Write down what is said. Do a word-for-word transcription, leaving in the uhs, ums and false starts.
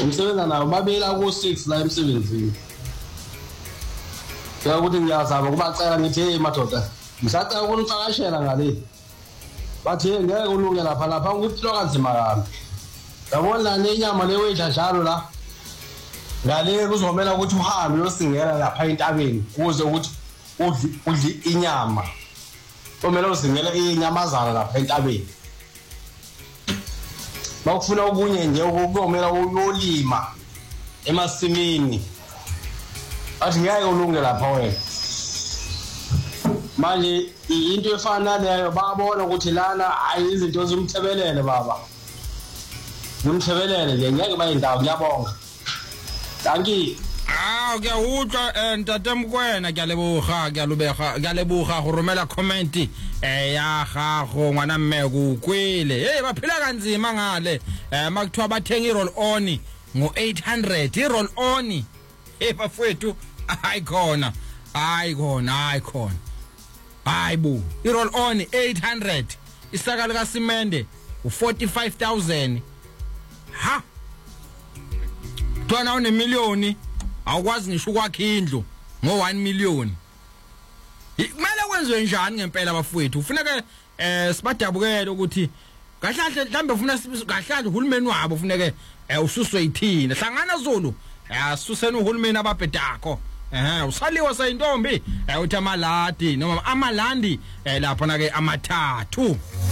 Umsebenza nawo babela ku six la emsebenzini. Ya ukuthi ngiyazama kubacela ngithi hey madoda ngisacela ukunifakashela ngale. Bathi ngeke ulunge lapha lapha ngikuphilo kanzima kabi. Yabona nenyama leyo edla njalo la. Ngale kuzomela ukuthi uhambe uyosingela lapha entabeni ukuze ukuthi udli udli inyama. Kumele uzingela inyamazana lapha entabeni. Bakufuna okunye nje ukuzomela uyolima emasimini. Athi ngeke ulunge lapha wena. Manje into efana leyo babona ukuthi lana ayizinto zomthebelele baba. Zomthebelele nje ngeke bayindawo ngiyabonga. Danki. Ah ngiyahutla ntatemkwena kyalebuga kyalubega kyalebuga go romela comment eh ya gago ngwana mme ku kwele hey baphila kanzima ngale eh makuthiwa bathenga i-roll on ngo eight hundred i-roll on eh bafowethu hayi khona hayi khona hayi khona hayi bu i-roll on eight hundred isaka lika Simende u forty-five thousand ha twana une million awukwazi ngisho ukwakha indlu ngo one million kumele kwenziwe njani ngempela bafowethu ufuneka eh sibadabukele ukuthi kahlahle mhlambe ufuna kahlahle uhulumeni wabo ufuneka ususwe yithina hlangana Zulu asuseni uhulumeni ababhedakho eh usaliwa sayintombi uthi amaladi noma amalandi lapha na ke amathathu.